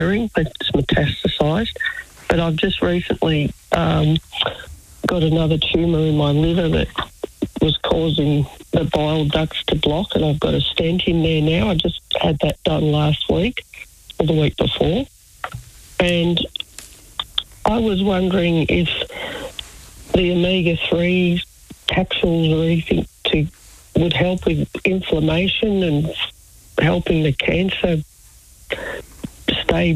It's metastasised. But I've just recently got another tumour in my liver that was causing the bile ducts to block, and I've got a stent in there now. I just had that done last week or the week before. And I was wondering if the omega-3 capsules or anything would help with inflammation and helping the cancer stay,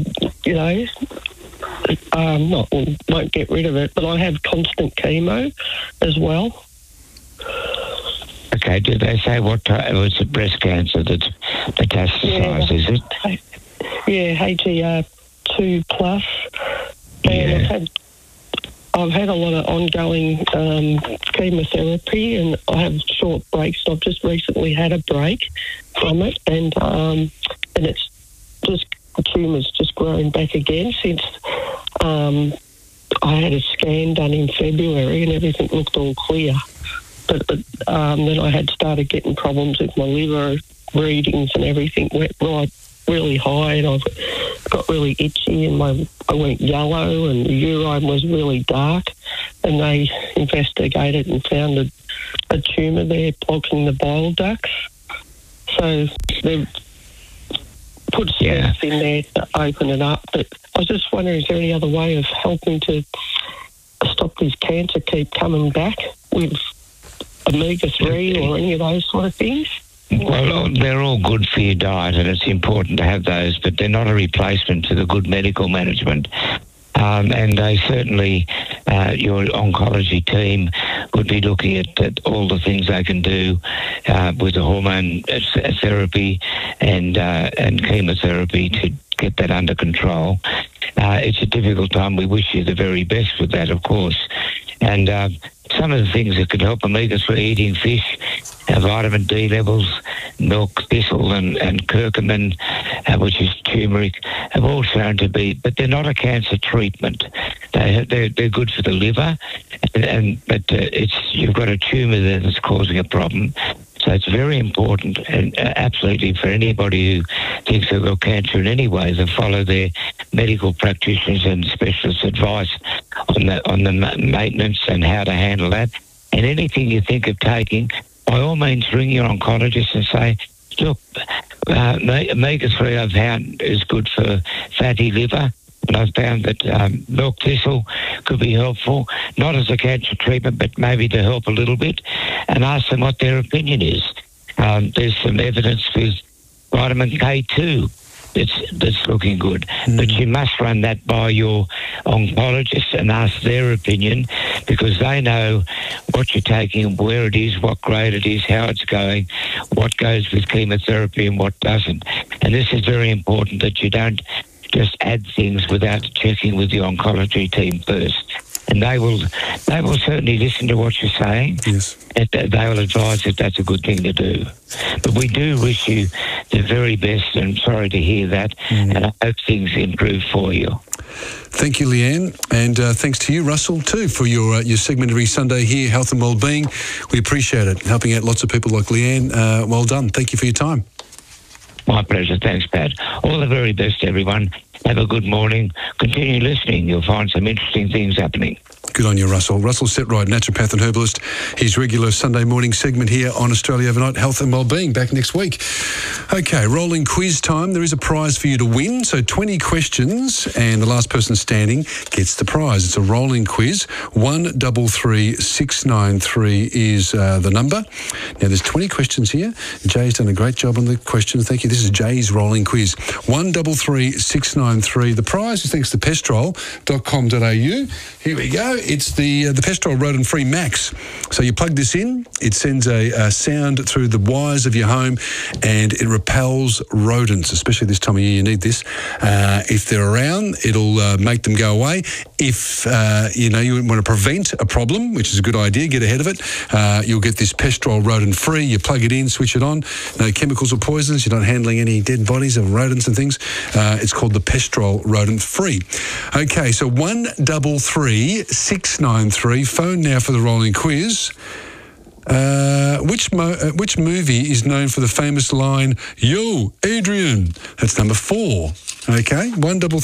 won't get rid of it, but I have constant chemo as well. Okay, do they say what type? Was it breast cancer that's metastasised, is it? Yeah, HER2 plus. And I've had a lot of ongoing chemotherapy, and I have short breaks. I've just recently had a break from it, and it's just the tumour's just grown back again since I had a scan done in February, and everything looked all clear. But then I had started getting problems with my liver readings, and everything went really high, and I got really itchy, and I went yellow, and the urine was really dark, and they investigated and found a tumour there blocking the bile ducts. So they've put stents in there to open it up. But I was just wondering, is there any other way of helping to stop this cancer keep coming back with omega-3 or any of those sort of things? Well, they're all good for your diet, and it's important to have those, but they're not a replacement to the good medical management. And they certainly, your oncology team would be looking at all the things they can do with the hormone therapy and chemotherapy to get that under control. It's a difficult time. We wish you the very best with that, of course. And some of the things that could help omega-3, eating fish, vitamin D levels, milk thistle and curcumin, which is turmeric, have all shown to be, but they're not a cancer treatment. They're good for the liver, but you've got a tumour there that's causing a problem. So it's very important, and absolutely for anybody who thinks they've got cancer in any way, to follow their medical practitioners and specialists' advice on the maintenance and how to handle that. And anything you think of taking, by all means, ring your oncologist and say, look, omega-3 I've found is good for fatty liver, and I've found that milk thistle could be helpful, not as a cancer treatment, but maybe to help a little bit, and ask them what their opinion is. There's some evidence with vitamin K2 that's looking good. But you must run that by your oncologist and ask their opinion, because they know what you're taking, where it is, what grade it is, how it's going, what goes with chemotherapy and what doesn't. And this is very important, that you don't just add things without checking with your oncology team first. And they will certainly listen to what you're saying. Yes. And they will advise if that's a good thing to do. But we do wish you the very best, and I'm sorry to hear that, and I hope things improve for you. Thank you, Leanne, and thanks to you, Russell, too, for your segment every Sunday here, Health and Wellbeing. We appreciate it, helping out lots of people like Leanne. Well done. Thank you for your time. My pleasure. Thanks, Pat. All the very best, everyone. Have a good morning. Continue listening. You'll find some interesting things happening. Good on you, Russell. Russell Setright, naturopath and herbalist. His regular Sunday morning segment here on Australia Overnight, Health and Wellbeing, back next week. Okay, rolling quiz time. There is a prize for you to win. So 20 questions, and the last person standing gets the prize. It's a rolling quiz. 133693 is the number. Now, there's 20 questions here. Jay's done a great job on the questions. Thank you. This is Jay's rolling quiz. 133693. The prize is thanks to pestrol.com.au. Here we go. It's the Pestrol Rodent-Free Max. So you plug this in, it sends a sound through the wires of your home, and it repels rodents, especially this time of year. You need this. If they're around, it'll make them go away. If you want to prevent a problem, which is a good idea, get ahead of it, you'll get this Pestrol Rodent-Free. You plug it in, switch it on. No chemicals or poisons. You're not handling any dead bodies of rodents and things. It's called the Pestrol Rodent-Free. Okay, so 133693. Phone now for the rolling quiz. Which movie is known for the famous line, "Yo, Adrian"? That's number 4. Okay, 133693.